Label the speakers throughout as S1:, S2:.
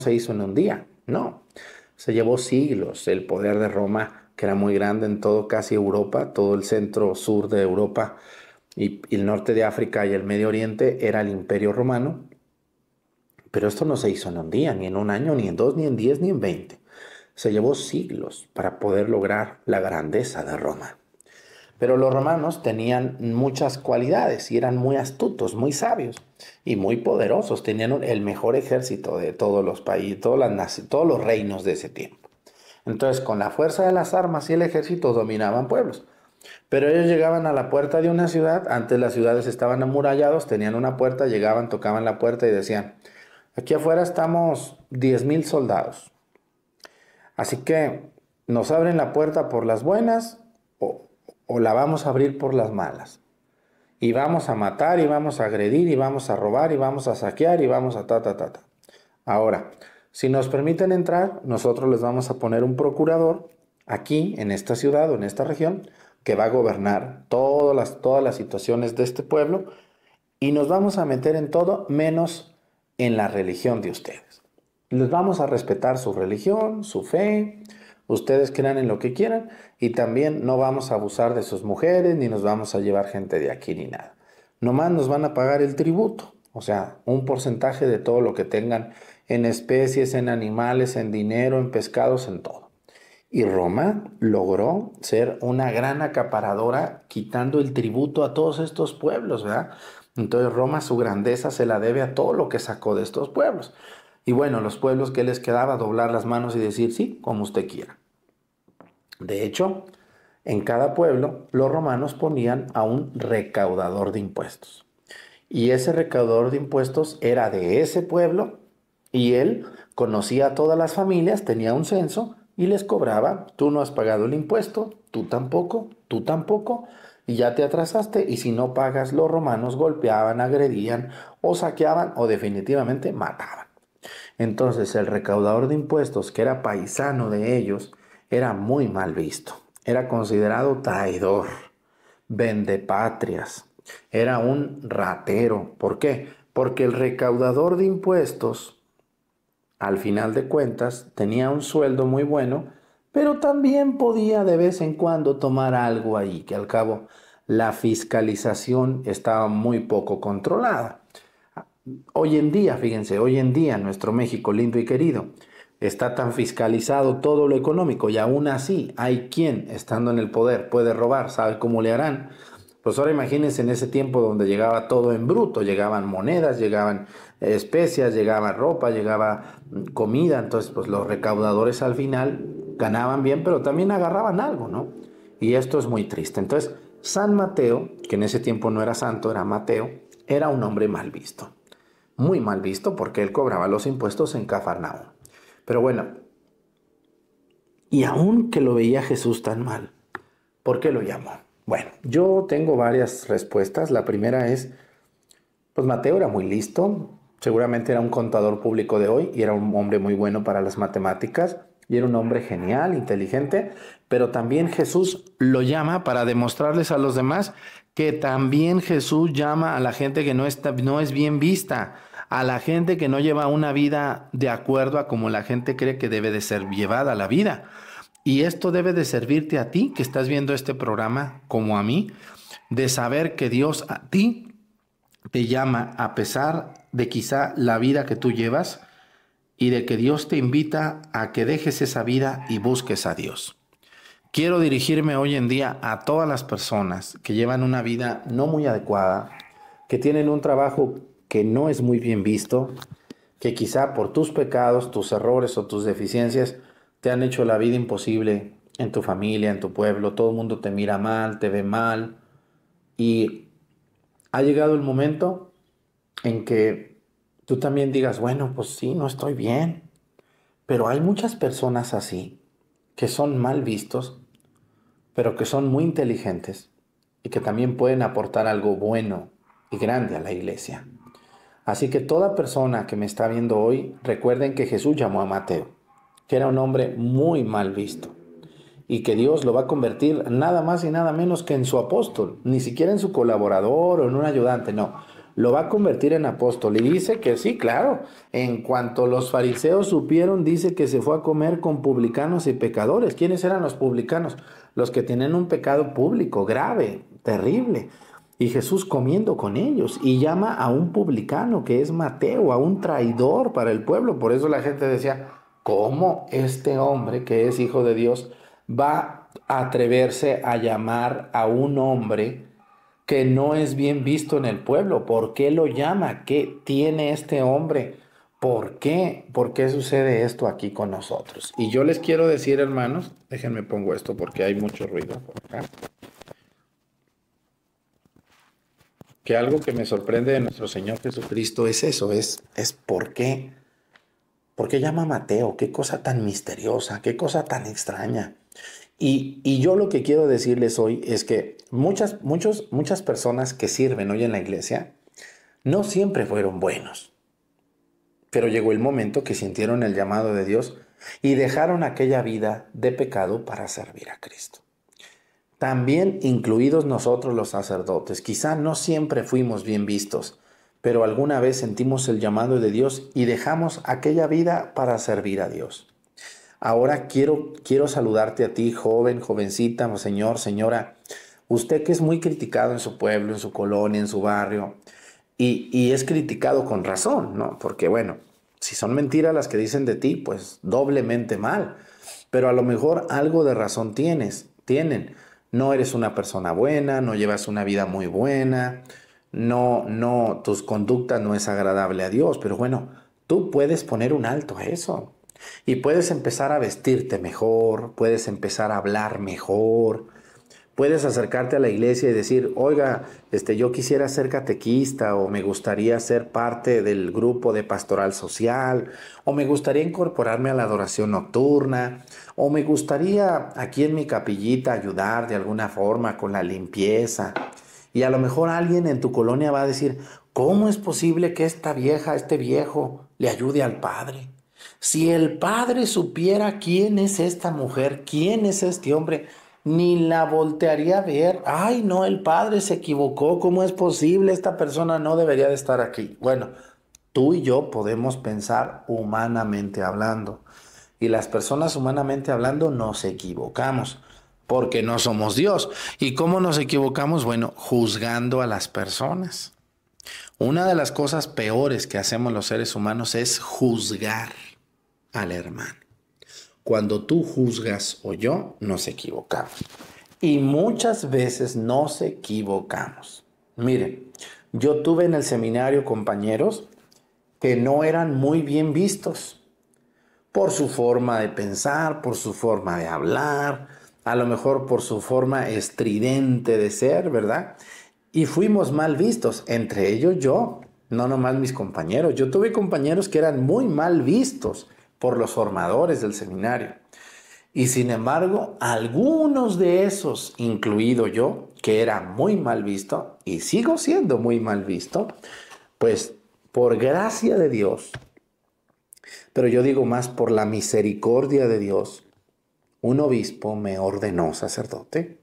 S1: se hizo en un día, no. Se llevó siglos el poder de Roma, que era muy grande en todo casi Europa, todo el centro sur de Europa y el norte de África y el Medio Oriente era el Imperio Romano. Pero esto no se hizo en un día, ni en un año, ni en dos, ni en 10, ni en 20. Se llevó siglos para poder lograr la grandeza de Roma. Pero los romanos tenían muchas cualidades y eran muy astutos, muy sabios y muy poderosos. Tenían el mejor ejército de todos los países, todos los reinos de ese tiempo. Entonces, con la fuerza de las armas y el ejército dominaban pueblos. Pero ellos llegaban a la puerta de una ciudad, antes las ciudades estaban amurallados, tenían una puerta, llegaban, tocaban la puerta y decían, aquí afuera estamos 10,000 soldados. Así que nos abren la puerta por las buenas o la vamos a abrir por las malas. Y vamos a matar y vamos a agredir y vamos a robar y vamos a saquear y vamos a ta. Ahora, si nos permiten entrar, nosotros les vamos a poner un procurador aquí en esta ciudad o en esta región que va a gobernar todas las situaciones de este pueblo y nos vamos a meter en todo menos en la religión de ustedes. Les vamos a respetar su religión, su fe, ustedes crean en lo que quieran y también no vamos a abusar de sus mujeres ni nos vamos a llevar gente de aquí ni nada. Nomás nos van a pagar el tributo, o sea, un porcentaje de todo lo que tengan en especies, en animales, en dinero, en pescados, en todo. Y Roma logró ser una gran acaparadora quitando el tributo a todos estos pueblos, ¿verdad? Entonces Roma su grandeza se la debe a todo lo que sacó de estos pueblos. Y bueno, los pueblos que les quedaba doblar las manos y decir sí, como usted quiera. De hecho, en cada pueblo los romanos ponían a un recaudador de impuestos. Y ese recaudador de impuestos era de ese pueblo y él conocía a todas las familias, tenía un censo y les cobraba, tú no has pagado el impuesto, tú tampoco, y ya te atrasaste y si no pagas los romanos golpeaban, agredían o saqueaban o definitivamente mataban. Entonces el recaudador de impuestos, que era paisano de ellos, era muy mal visto. Era considerado traidor, vendepatrias. Era un ratero. ¿Por qué? Porque el recaudador de impuestos, al final de cuentas, tenía un sueldo muy bueno, pero también podía de vez en cuando tomar algo ahí, que al cabo la fiscalización estaba muy poco controlada. Hoy en día, fíjense, hoy en día nuestro México lindo y querido está tan fiscalizado todo lo económico y aún así hay quien, estando en el poder, puede robar, sabe cómo le harán. Pues ahora imagínense en ese tiempo donde llegaba todo en bruto, llegaban monedas, llegaban especias, llegaba ropa, llegaba comida, entonces pues los recaudadores al final ganaban bien, pero también agarraban algo, ¿no? Y esto es muy triste. Entonces, San Mateo, que en ese tiempo no era santo, era Mateo, era un hombre mal visto. Muy mal visto porque él cobraba los impuestos en Cafarnaúm. Pero bueno, y aun que lo veía Jesús tan mal, ¿por qué lo llamó? Bueno, yo tengo varias respuestas. La primera es, pues Mateo era muy listo, seguramente era un contador público de hoy y era un hombre muy bueno para las matemáticas y era un hombre genial, inteligente, pero también Jesús lo llama para demostrarles a los demás que también Jesús llama a la gente que no es bien vista, a la gente que no lleva una vida de acuerdo a como la gente cree que debe de ser llevada la vida. Y esto debe de servirte a ti que estás viendo este programa como a mí, de saber que Dios a ti te llama a pesar de quizá la vida que tú llevas y de que Dios te invita a que dejes esa vida y busques a Dios. Quiero dirigirme hoy en día a todas las personas que llevan una vida no muy adecuada, que tienen un trabajo que no es muy bien visto, que quizá por tus pecados, tus errores o tus deficiencias te han hecho la vida imposible en tu familia, en tu pueblo, todo el mundo te mira mal, te ve mal y ha llegado el momento en que tú también digas, bueno, pues sí, no estoy bien, pero hay muchas personas así que son mal vistos, pero que son muy inteligentes y que también pueden aportar algo bueno y grande a la iglesia. Así que toda persona que me está viendo hoy, recuerden que Jesús llamó a Mateo, que era un hombre muy mal visto y que Dios lo va a convertir nada más y nada menos que en su apóstol, ni siquiera en su colaborador o en un ayudante, no. lo va a convertir en apóstol. Y dice que sí, claro, en cuanto los fariseos supieron, dice que se fue a comer con publicanos y pecadores. ¿Quiénes eran los publicanos? Los que tienen un pecado público, grave, terrible. Y Jesús comiendo con ellos y llama a un publicano que es Mateo, a un traidor para el pueblo. Por eso la gente decía, ¿cómo este hombre que es hijo de Dios va a atreverse a llamar a un hombre que no es bien visto en el pueblo? ¿Por qué lo llama? ¿Qué tiene este hombre? ¿Por qué? ¿Por qué sucede esto aquí con nosotros? Y yo les quiero decir, hermanos, déjenme pongo esto porque hay mucho ruido por acá, que algo que me sorprende de nuestro Señor Jesucristo es eso, es ¿por qué? ¿Por qué llama a Mateo? Qué cosa tan misteriosa, qué cosa tan extraña. Y yo lo que quiero decirles hoy es que muchas personas que sirven hoy en la iglesia no siempre fueron buenos, pero llegó el momento que sintieron el llamado de Dios y dejaron aquella vida de pecado para servir a Cristo. También incluidos nosotros los sacerdotes, quizá no siempre fuimos bien vistos, pero alguna vez sentimos el llamado de Dios y dejamos aquella vida para servir a Dios. Ahora quiero saludarte a ti, joven, jovencita, señor, señora, usted que es muy criticado en su pueblo, en su colonia, en su barrio, y es criticado con razón, ¿no? Porque bueno, si son mentiras las que dicen de ti, pues doblemente mal, pero a lo mejor algo de razón tienen. No eres una persona buena, no llevas una vida muy buena, tus conductas no es agradable a Dios, pero bueno, tú puedes poner un alto a eso. Y puedes empezar a vestirte mejor, puedes empezar a hablar mejor, puedes acercarte a la iglesia y decir, oiga, yo quisiera ser catequista o me gustaría ser parte del grupo de pastoral social o me gustaría incorporarme a la adoración nocturna o me gustaría aquí en mi capillita ayudar de alguna forma con la limpieza. Y a lo mejor alguien en tu colonia va a decir, ¿cómo es posible que esta vieja, este viejo, le ayude al padre? Si el padre supiera quién es esta mujer, quién es este hombre, ni la voltearía a ver. Ay, no, el padre se equivocó. ¿Cómo es posible? Esta persona no debería de estar aquí. Bueno, tú y yo podemos pensar humanamente hablando. Y las personas humanamente hablando nos equivocamos porque no somos Dios. ¿Y cómo nos equivocamos? Bueno, juzgando a las personas. Una de las cosas peores que hacemos los seres humanos es juzgar al hermano. Cuando tú juzgas o yo, nos equivocamos. Y muchas veces nos equivocamos. Miren, yo tuve en el seminario compañeros que no eran muy bien vistos por su forma de pensar, por su forma de hablar, a lo mejor por su forma estridente de ser, ¿verdad? Y fuimos mal vistos, entre ellos yo, no nomás mis compañeros. Yo tuve compañeros que eran muy mal vistos por los formadores del seminario. Y sin embargo, algunos de esos, incluido yo, que era muy mal visto y sigo siendo muy mal visto, pues por gracia de Dios, pero yo digo más por la misericordia de Dios, un obispo me ordenó sacerdote.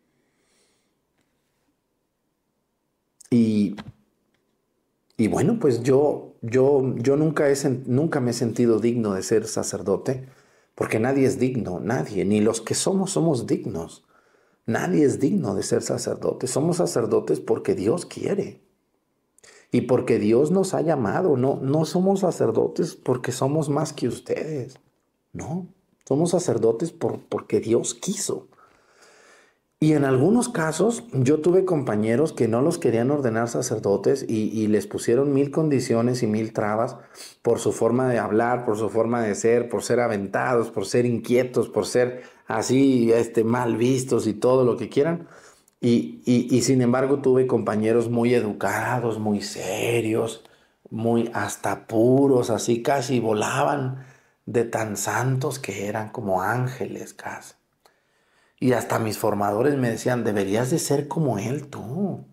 S1: Y bueno, pues yo nunca me he sentido digno de ser sacerdote, porque nadie es digno, nadie, ni los que somos dignos. Nadie es digno de ser sacerdote. Somos sacerdotes porque Dios quiere y porque Dios nos ha llamado. No somos sacerdotes porque somos más que ustedes. No, somos sacerdotes porque Dios quiso. Y en algunos casos yo tuve compañeros que no los querían ordenar sacerdotes y les pusieron 1000 condiciones y 1000 trabas por su forma de hablar, por su forma de ser, por ser aventados, por ser inquietos, por ser así mal vistos y todo lo que quieran. Y sin embargo tuve compañeros muy educados, muy serios, muy hasta puros, así casi volaban de tan santos que eran como ángeles casi. Y hasta mis formadores me decían, deberías de ser como él tú.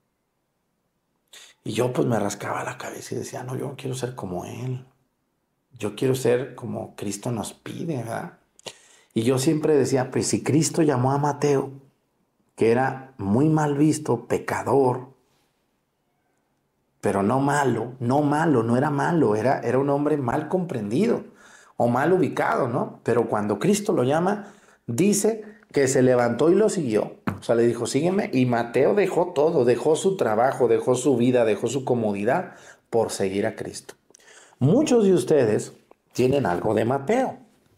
S1: Y yo pues me rascaba la cabeza y decía, no, yo no quiero ser como él. Yo quiero ser como Cristo nos pide, ¿verdad? Y yo siempre decía, pues si Cristo llamó a Mateo, que era muy mal visto, pecador, pero no malo, no era malo, era un hombre mal comprendido o mal ubicado, ¿no? Pero cuando Cristo lo llama, dice que se levantó y lo siguió. O sea, le dijo, sígueme. Y Mateo dejó todo, dejó su trabajo, dejó su vida, dejó su comodidad por seguir a Cristo. Muchos de ustedes tienen algo de Mateo.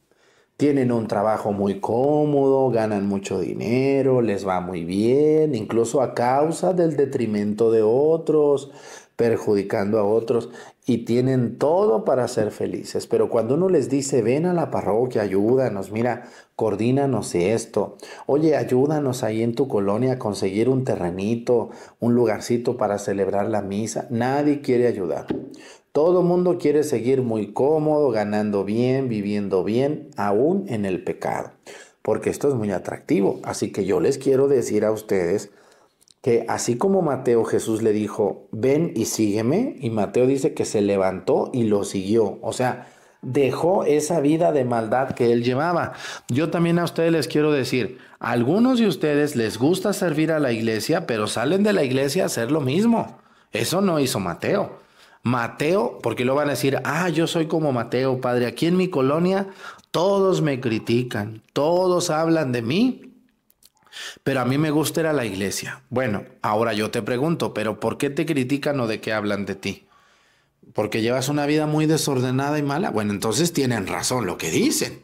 S1: Tienen un trabajo muy cómodo, ganan mucho dinero, les va muy bien, incluso a causa del detrimento de otros, perjudicando a otros, y tienen todo para ser felices. Pero cuando uno les dice, ven a la parroquia, ayúdanos, mira, coordínanos esto, oye, ayúdanos ahí en tu colonia a conseguir un terrenito, un lugarcito para celebrar la misa, nadie quiere ayudar. Todo mundo quiere seguir muy cómodo, ganando bien, viviendo bien, aún en el pecado, porque esto es muy atractivo. Así que yo les quiero decir a ustedes que así como Mateo, Jesús le dijo, ven y sígueme, y Mateo dice que se levantó y lo siguió. O sea, dejó esa vida de maldad que él llevaba. Yo también a ustedes les quiero decir, a algunos de ustedes les gusta servir a la iglesia, pero salen de la iglesia a hacer lo mismo. Eso no hizo Mateo. Mateo, porque lo van a decir, yo soy como Mateo, padre, aquí en mi colonia todos me critican, todos hablan de mí, pero a mí me gusta ir a la iglesia. Bueno, ahora yo te pregunto, ¿pero por qué te critican o de qué hablan de ti? ¿Porque llevas una vida muy desordenada y mala? Bueno, entonces tienen razón lo que dicen.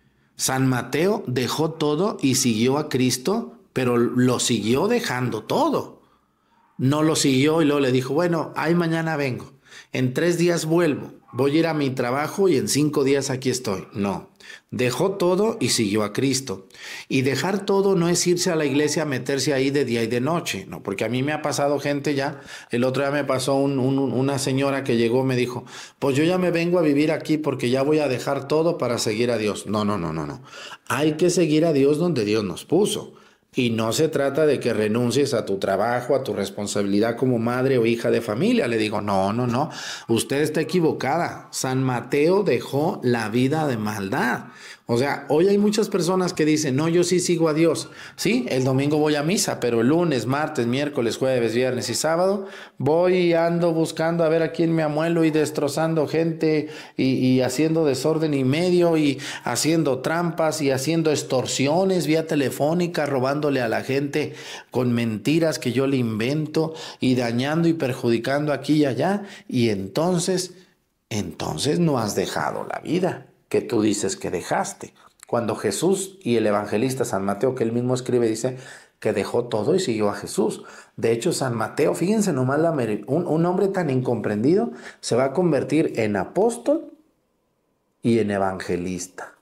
S1: San Mateo dejó todo y siguió a Cristo, pero lo siguió dejando todo. No lo siguió y luego le dijo, bueno, ahí mañana vengo. En 3 días vuelvo. Voy a ir a mi trabajo y en 5 días aquí estoy. No. Dejó todo y siguió a Cristo. Y dejar todo no es irse a la iglesia a meterse ahí de día y de noche. No, porque a mí me ha pasado gente ya. El otro día me pasó una señora que llegó, me dijo, pues yo ya me vengo a vivir aquí porque ya voy a dejar todo para seguir a Dios. No. Hay que seguir a Dios donde Dios nos puso. Y no se trata de que renuncies a tu trabajo, a tu responsabilidad como madre o hija de familia. Le digo, no, usted está equivocada. San Mateo dejó la vida de maldad. O sea, hoy hay muchas personas que dicen, no, yo sí sigo a Dios. Sí, el domingo voy a misa, pero el lunes, martes, miércoles, jueves, viernes y sábado voy y ando buscando a ver a quién me amuelo y destrozando gente y haciendo desorden y medio y haciendo trampas y haciendo extorsiones vía telefónica, robándole a la gente con mentiras que yo le invento y dañando y perjudicando aquí y allá. Y entonces no has dejado la vida que tú dices que dejaste. Cuando Jesús y el evangelista San Mateo, que él mismo escribe, dice que dejó todo y siguió a Jesús. De hecho, San Mateo, fíjense nomás, un hombre tan incomprendido se va a convertir en apóstol y en evangelista.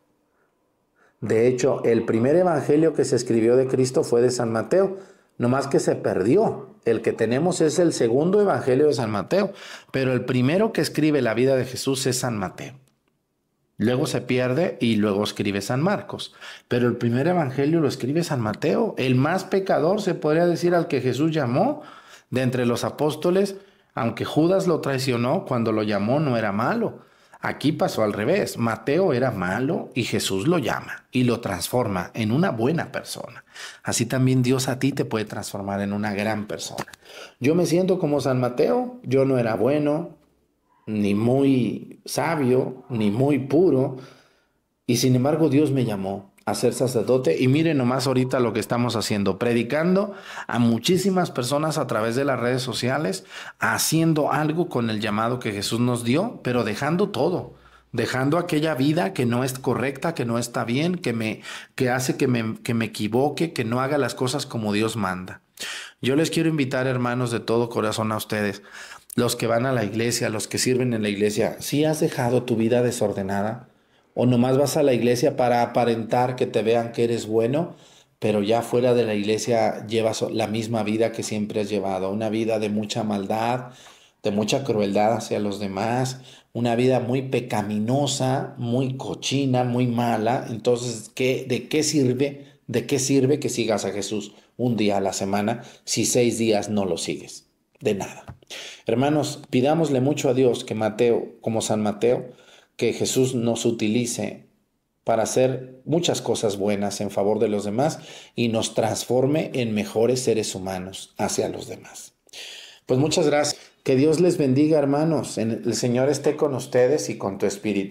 S1: De hecho, el primer evangelio que se escribió de Cristo fue de San Mateo, nomás que se perdió. El que tenemos es el segundo evangelio de San Mateo, pero el primero que escribe la vida de Jesús es San Mateo. Luego se pierde y luego escribe San Marcos. Pero el primer evangelio lo escribe San Mateo, el más pecador, se podría decir, al que Jesús llamó de entre los apóstoles, aunque Judas lo traicionó, cuando lo llamó no era malo. Aquí pasó al revés. Mateo era malo y Jesús lo llama y lo transforma en una buena persona. Así también Dios a ti te puede transformar en una gran persona. Yo me siento como San Mateo. Yo no era bueno, ni muy sabio, ni muy puro, y sin embargo Dios me llamó a ser sacerdote. Y miren nomás ahorita lo que estamos haciendo, predicando a muchísimas personas a través de las redes sociales, haciendo algo con el llamado que Jesús nos dio, pero dejando todo, dejando aquella vida que no es correcta, que no está bien, que hace que me equivoque, que no haga las cosas como Dios manda. Yo les quiero invitar, hermanos, de todo corazón a ustedes, los que van a la iglesia, los que sirven en la iglesia, ¿sí has dejado tu vida desordenada? ¿O nomás vas a la iglesia para aparentar que te vean que eres bueno, pero ya fuera de la iglesia llevas la misma vida que siempre has llevado? Una vida de mucha maldad, de mucha crueldad hacia los demás, una vida muy pecaminosa, muy cochina, muy mala. Entonces, ¿de qué sirve? ¿De qué sirve que sigas a Jesús un día a la semana si 6 días no lo sigues? De nada. Hermanos, pidámosle mucho a Dios que Mateo, como San Mateo, que Jesús nos utilice para hacer muchas cosas buenas en favor de los demás y nos transforme en mejores seres humanos hacia los demás. Pues muchas gracias. Que Dios les bendiga, hermanos. El Señor esté con ustedes y con tu espíritu.